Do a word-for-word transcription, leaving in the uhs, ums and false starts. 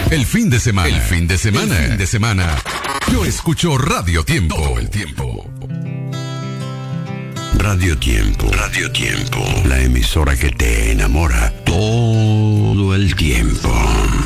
El fin de semana. El fin de semana. El fin de semana. Yo escucho Radio Tiempo. Todo el tiempo. Radio Tiempo. Radio Tiempo. La emisora que te enamora todo el tiempo.